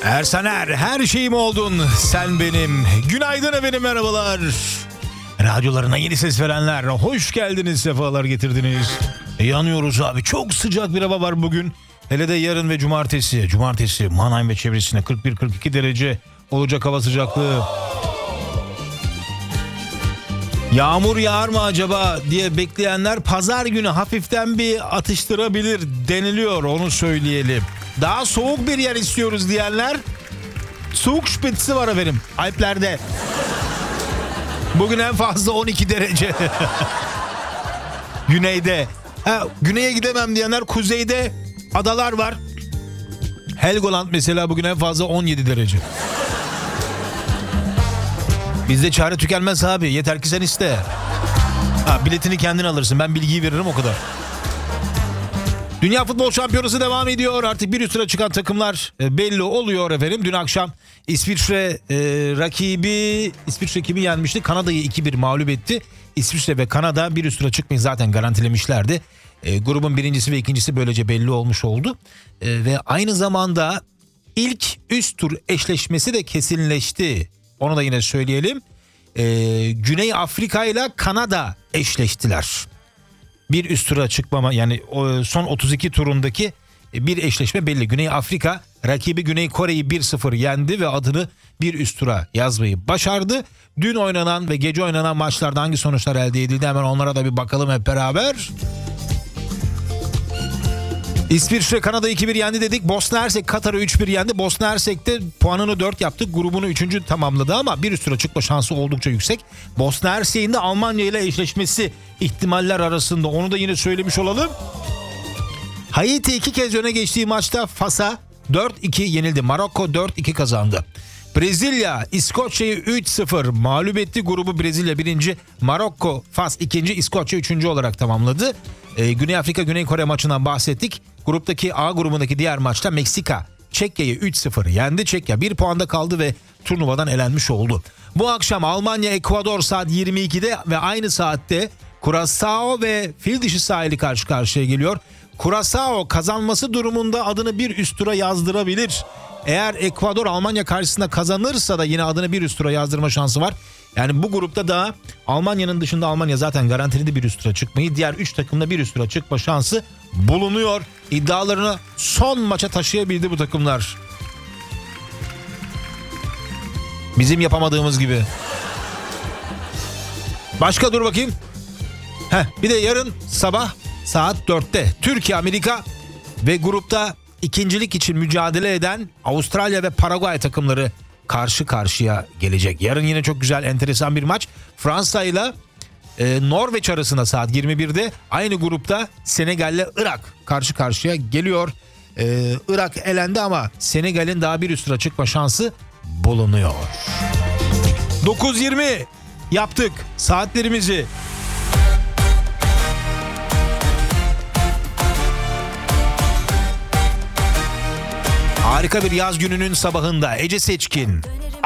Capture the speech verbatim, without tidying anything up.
Ersaner, her şeyim oldun sen benim. Günaydın efendim, merhabalar. Radyolarına yeni ses verenler, hoş geldiniz, sefalar getirdiniz. E, yanıyoruz abi, çok sıcak bir hava var bugün. Hele de yarın ve cumartesi. Cumartesi Mannheim ve çevresine kırk bir kırk iki derece olacak hava sıcaklığı. Yağmur yağar mı acaba diye bekleyenler pazar günü hafiften bir atıştırabilir deniliyor, onu söyleyelim. Daha soğuk bir yer istiyoruz diyenler, soğuk şpitsi var efendim Alplerde. Bugün en fazla on iki derece. Güneyde. Ha, güneye gidemem diyenler kuzeyde adalar var. Helgoland mesela bugün en fazla on yedi derece. Bizde çare tükenmez abi. Yeter ki sen iste. Ha, biletini kendin alırsın. Ben bilgiyi veririm, o kadar. Dünya Futbol Şampiyonası devam ediyor. Artık bir üst tura çıkan takımlar belli oluyor efendim. Dün akşam İsviçre e, rakibi İsviçre rakibi yenmişti. Kanada'yı iki bir mağlup etti. İsviçre ve Kanada bir üst tura çıkmayı zaten garantilemişlerdi. E, grubun birincisi ve ikincisi böylece belli olmuş oldu. E, ve aynı zamanda ilk üst tur eşleşmesi de kesinleşti. Onu da yine söyleyelim. Ee, Güney Afrika ile Kanada eşleştiler. Bir üst tura çıkmama, yani son otuz iki turundaki bir eşleşme belli. Güney Afrika rakibi Güney Kore'yi bir sıfır yendi ve adını bir üst tura yazmayı başardı. Dün oynanan ve gece oynanan maçlarda hangi sonuçlar elde edildi, hemen onlara da bir bakalım hep beraber. İsviçre Kanada iki bir yendi dedik. Bosna Hersek Katar'ı üç bir yendi. Bosna Hersek de puanını dört yaptı. Grubunu üçüncü tamamladı ama bir üst tura çıkma şansı oldukça yüksek. Bosna Hersek'in de Almanya ile eşleşmesi ihtimaller arasında. Onu da yine söylemiş olalım. Haiti iki kez öne geçtiği maçta Fas'a dört iki yenildi. Marokko dört iki kazandı. Brezilya İskoçya'yı üç sıfır mağlup etti. Grubu Brezilya birinci, Marokko, Fas ikinci, İskoçya üçüncü olarak tamamladı. Ee, Güney Afrika Güney Kore maçından bahsettik. Gruptaki A grubundaki diğer maçta Meksika Çekya'yı üç sıfır yendi. Çekya bir puanda kaldı ve turnuvadan elenmiş oldu. Bu akşam Almanya Ekvador saat yirmi ikide ve aynı saatte Curaçao ve Fildişi sahili karşı karşıya geliyor. Curaçao kazanması durumunda adını bir üst tura yazdırabilir. Eğer Ekvador Almanya karşısında kazanırsa da yine adını bir üst tura yazdırma şansı var. Yani bu grupta da Almanya'nın dışında, Almanya zaten garantiledi bir üst tura çıkmayı. Diğer üç takımda bir üst tura çıkma şansı bulunuyor. İddialarını son maça taşıyabildi bu takımlar. Bizim yapamadığımız gibi. Başka dur bakayım. Heh, bir de yarın sabah saat dörtte Türkiye, Amerika ve grupta ikincilik için mücadele eden Avustralya ve Paraguay takımları karşı karşıya gelecek. Yarın yine çok güzel, enteresan bir maç. Fransa ile e, Norveç arasında saat yirmi birde aynı grupta Senegal ile Irak karşı karşıya geliyor. E, Irak elendi ama Senegal'in daha bir üst tura çıkma şansı bulunuyor. dokuz yirmi yaptık saatlerimizi. Harika bir yaz gününün sabahında Ece Seçkin,